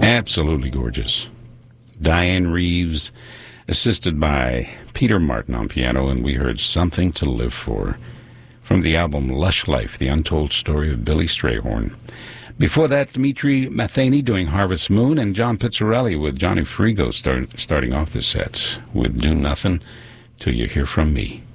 Absolutely gorgeous. Diane Reeves, assisted by Peter Martin on piano, and we heard Something to Live For from the album Lush Life, The Untold Story of Billy Strayhorn. Before that, Dimitri Matheny doing Harvest Moon, and John Pizzarelli with Johnny Frigo starting off the sets with Do Nothing Till You Hear From Me.